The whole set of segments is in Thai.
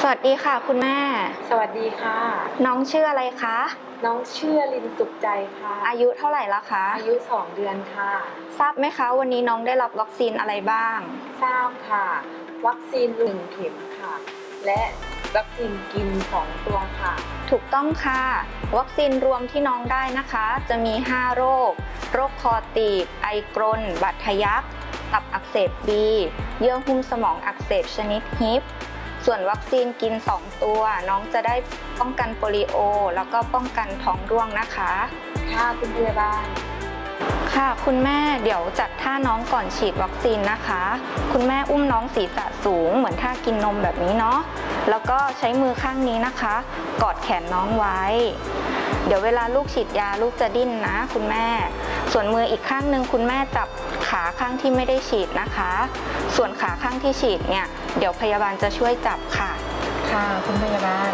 วัสดีค่ะคุณแม่สวัสดีค่ะน้องชื่ออะไรคะน้องชื่อลินสุขใจค่ะอายุเท่าไหร่แล้วคะอายุ2เดือนค่ะทราบไหมคะวันนี้น้องได้รับวัคซีนอะไรบ้างทราบค่ะวัคซีน1เข็มค่ะและวัคซีนกิน2ตัวค่ะถูกต้องค่ะวัคซีนรวมที่น้องได้นะคะจะมี5โรคคอตีบไอกรนบัดทะยักตับอักเสบบีเยื่อหุ้มสมองอักเสบชนิดฮิปส่วนวัคซีนกิน2ตัวน้องจะได้ป้องกันโปลิโอแล้วก็ป้องกันท้องร่วงนะคะค่ะคุณพยาบาลค่ะคุณแม่เดี๋ยวจัดท่าน้องก่อนฉีดวัคซีนนะคะคุณแม่อุ้มน้องศีรษะสูงเหมือนท่ากินนมแบบนี้เนาะแล้วก็ใช้มือข้างนี้นะคะกอดแขนน้องไว้เดี๋ยวเวลาลูกฉีดยาลูกจะดิ้นนะคุณแม่ส่วนมืออีกข้างหนึ่งคุณแม่จับขาข้างที่ไม่ได้ฉีดนะคะส่วนขาข้างที่ฉีดเนี่ยเดี๋ยวพยาบาลจะช่วยจับค่ะค่ะคุณพยาบาล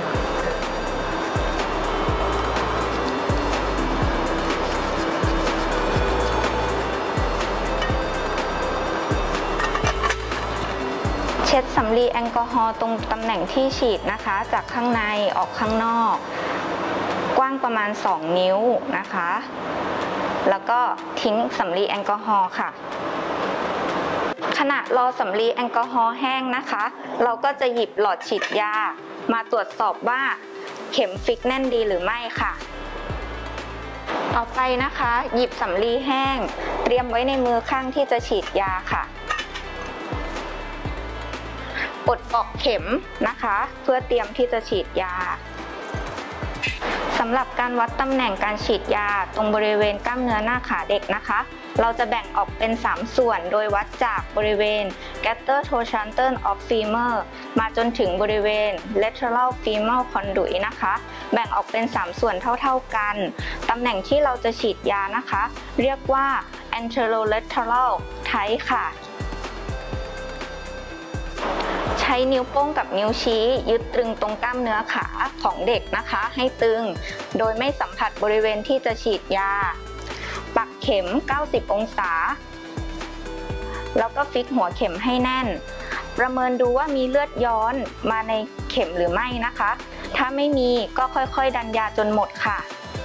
เช็ดสำลีแอลกอฮอล์ตรงตำแหน่งที่ฉีดนะคะจากข้างในออกข้างนอกกว้างประมาณ2นิ้วนะคะแล้วก็ทิ้งสำลีแอลกอฮอล์ค่ะขณะรอสำลีแอลกอฮอล์แห้งนะคะเราก็จะหยิบหลอดฉีดยามาตรวจสอบว่าเข็มฟิกแน่นดีหรือไม่ค่ะต่อไปนะคะหยิบสำลีแห้งเตรียมไว้ในมือข้างที่จะฉีดยาค่ะปลดปลอกเข็มนะคะเพื่อเตรียมที่จะฉีดยาสำหรับการวัดตำแหน่งการฉีดยาตรงบริเวณกล้ามเนื้อหน้าขาเด็กนะคะเราจะแบ่งออกเป็น3ส่วนโดยวัดจากบริเวณ Gaster Trochanter of Femur มาจนถึงบริเวณ Lateral Femoral Conduit นะคะแบ่งออกเป็น3ส่วนเท่าๆกันตำแหน่งที่เราจะฉีดยานะคะเรียกว่า Anterolateral Type ค่ะใช้นิ้วโป้งกับนิ้วชี้ยึดตรึงตรงกล้ามเนื้อขาของเด็กนะคะให้ตึงโดยไม่สัมผัสบริเวณที่จะฉีดยาปักเข็ม90องศาแล้วก็ฟิกหัวเข็มให้แน่นประเมินดูว่ามีเลือดย้อนมาในเข็มหรือไม่นะคะถ้าไม่มีก็ค่อยๆดันยาจนหมดค่ะ